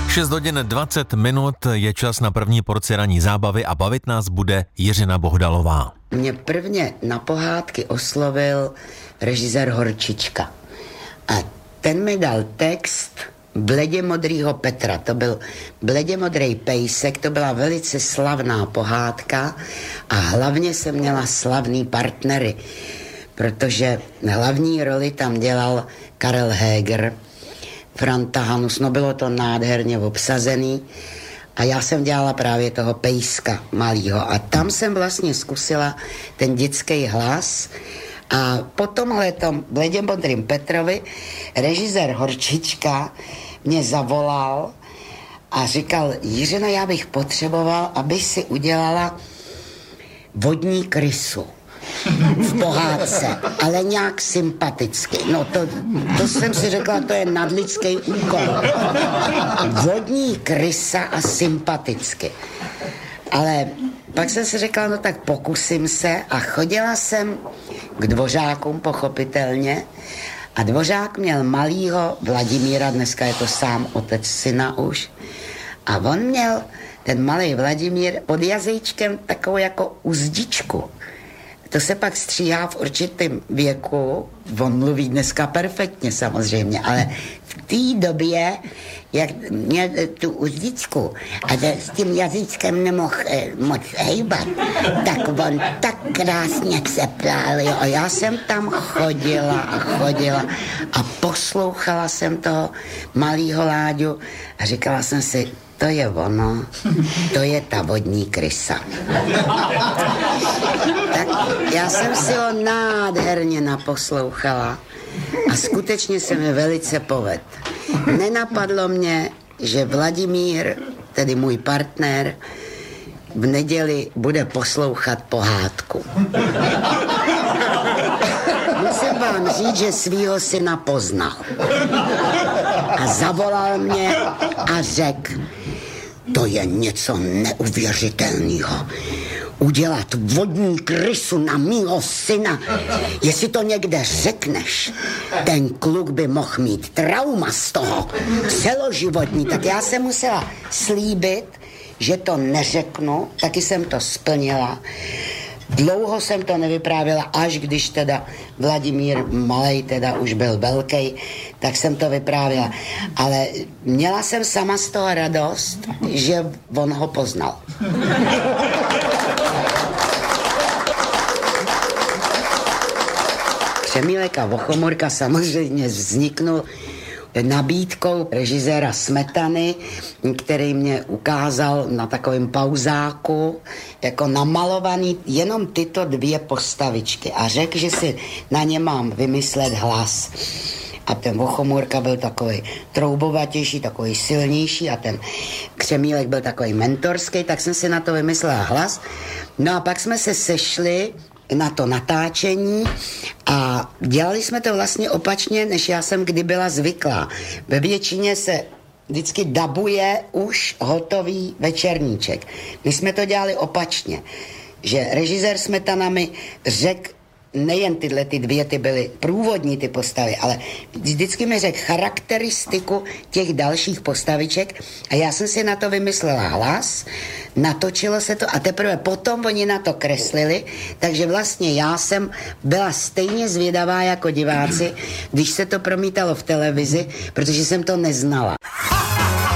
6 hodin 20 minut je čas na první porci ranní zábavy a bavit nás bude Jiřina Bohdalová. Mě prvně na pohádky oslovil režisér Horčička. A ten mi dal text Bledě modrýho Petra. To byl Bledě modrý pejsek, to byla velice slavná pohádka a hlavně jsem měla slavný partnery, protože hlavní roli tam dělal Karel Heger, Franta Hanus, no bylo to nádherně obsazený a já jsem dělala právě toho pejska malýho a tam jsem vlastně zkusila ten dětský hlas a po tomhletom Bledě modrým Petrovi režisér Horčička mě zavolal a říkal: Jiřino, já bych potřeboval, aby si udělala vodní krysu v pohádce, ale nějak sympaticky. No to jsem si řekla, to je nadlidský úkol. Vodní krysa a sympaticky. Ale pak jsem si řekla, no tak pokusím se a chodila jsem k Dvořákům, pochopitelně. A Dvořák měl malýho Vladimíra, dneska je to sám otec syna už. A on měl, ten malý Vladimír, pod jazyčkem takovou jako uzdičku. To se pak stříhá v určitém věku, on mluví dneska perfektně samozřejmě, ale v té době, jak měl tu uzdičku a s tím jazyčkem nemohl moc hejbat, tak on tak krásně seplál, jo. A já jsem tam chodila a poslouchala jsem toho malýho Láďu a říkala jsem si, to je ono, to je ta vodní krysa. Tak já jsem si ho nádherně naposlouchala a skutečně se mi velice povedl. Nenapadlo mě, že Vladimír, tedy můj partner, v neděli bude poslouchat pohádku. Musím vám říct, že svýho syna poznal. A zavolal mě a řekl: to je něco neuvěřitelného. Udělat vodní krysu na mýho syna. Jestli to někde řekneš, ten kluk by mohl mít trauma z toho. Celoživotní. Tak já jsem musela slíbit, že to neřeknu. Taky jsem to splnila. Dlouho jsem to nevyprávěla, až když teda Vladimír malej teda už byl velký, tak jsem to vyprávěla. Ale měla jsem sama z toho radost, že on ho poznal. Křemílek a Vochomorka samozřejmě vzniknul nabídkou režiséra Smetany, který mě ukázal na takovém pauzáku, jako namalovaný jenom tyto dvě postavičky a řekl, že si na ně mám vymyslet hlas. A ten Vochomůrka byl takový troubovatější, takový silnější a ten Křemílek byl takový mentorský, tak jsem si na to vymyslela hlas. No a pak jsme se sešli na to natáčení a dělali jsme to vlastně opačně, než já jsem kdy byla zvyklá. Ve většině se vždycky dabuje už hotový večerníček. My jsme to dělali opačně, že režisér Smetana mi řekl, nejen tyhle ty dvě, ty byly průvodní ty postavy, ale vždycky mi řekl charakteristiku těch dalších postaviček a já jsem si na to vymyslela hlas, natočilo se to a teprve potom oni na to kreslili, takže vlastně já jsem byla stejně zvědavá jako diváci, když se to promítalo v televizi, protože jsem to neznala.